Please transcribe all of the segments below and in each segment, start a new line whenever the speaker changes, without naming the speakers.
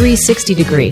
360 degree.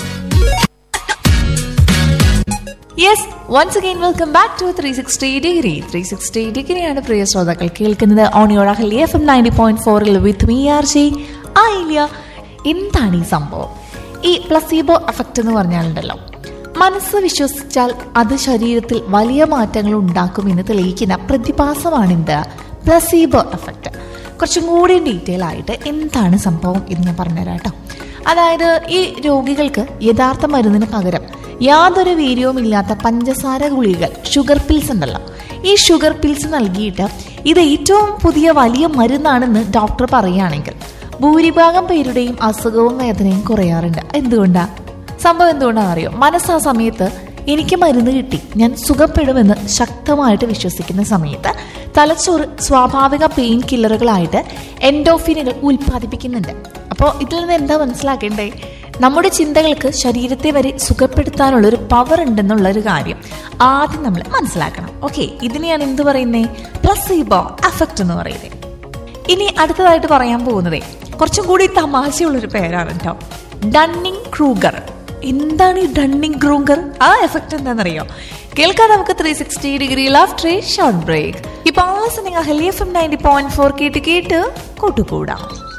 Yes, once again welcome back to 360 degree. 360 degree ആണ് പ്രിയ ശ്രോതാക്കൾ കേൾക്കുന്നത് on your Ahalya FM 90.4 with me RJ Ayilya. എന്താണ് ഈ സംഭവം? ഈ പ്ലസീബോ എഫക്റ്റ് എന്ന് പറഞ്ഞാലുണ്ടല്ലോ, മനസ്സ് വിശ്വസിച്ചാൽ അത് ശരീരത്തിൽ വലിയ മാറ്റങ്ങൾ ഉണ്ടാക്കുമെന്ന് തെളിയിക്കുന്ന പ്രതിഭാസമാണ് എന്ത് പ്ലസീബോ എഫക്റ്റ്. കുറച്ചും കൂടി ഡീറ്റെയിൽ ആയിട്ട് എന്താണ് സംഭവം എന്ന് ഞാൻ പറഞ്ഞുതരാം കേട്ടോ. അതായത് ഈ രോഗികൾക്ക് യഥാർത്ഥ മരുന്നിന് പകരം യാതൊരു വീര്യവും ഇല്ലാത്ത പഞ്ചസാര ഗുളികകൾ, ഷുഗർ പിൽസ് ഉണ്ടല്ലോ, ഈ ഷുഗർ പിൽസ് നൽകിയിട്ട് ഇത് ഏറ്റവും പുതിയ വലിയ മരുന്നാണെന്ന് ഡോക്ടർ പറയുകയാണെങ്കിൽ ഭൂരിഭാഗം പേരുടെയും അസുഖവും വേദനയും കുറയാറുണ്ട്. സംഭവം എന്തുകൊണ്ടാണെന്ന് അറിയോ? മനസ്സ് ആ സമയത്ത് എനിക്ക് മരുന്ന് കിട്ടി, ഞാൻ സുഖപ്പെടുമെന്ന് ശക്തമായിട്ട് വിശ്വസിക്കുന്ന സമയത്ത് തലച്ചോറ് സ്വാഭാവിക പെയിൻ കില്ലറുകളായിട്ട് എൻഡോഫിനുകൾ ഉൽപ്പാദിപ്പിക്കുന്നുണ്ട്. അപ്പോൾ ഇതിൽ നിന്ന് എന്താ മനസ്സിലാക്കേണ്ടേ? നമ്മുടെ ചിന്തകൾക്ക് ശരീരത്തെ വരെ സുഖപ്പെടുത്താനുള്ളൊരു പവർ ഉണ്ടെന്നുള്ളൊരു കാര്യം ആദ്യം നമ്മൾ മനസ്സിലാക്കണം. ഓക്കെ, ഇതിനെയാണ് എന്ത് പറയുന്നത്? പ്ലസീബോ എഫക്റ്റ് എന്ന് പറയുന്നത്. ഇനി അടുത്തതായിട്ട് പറയാൻ പോകുന്നത് കുറച്ചും കൂടി തമാശയുള്ളൊരു പേരാണ് കേട്ടോ, ഡണ്ണിങ് ക്രൂഗർ. എന്താണ് ഈ ഡണ്ണിങ് ക്രൂഗർ? ആ എഫക്റ്റ് എന്താണെന്നറിയോ? കേൾക്കാൻ നമുക്ക് 360 degree after A short break. ഇപ്പോൾ അഹല്യ FM 90.4 കേട്ട് കൂട്ടുകൂടാം.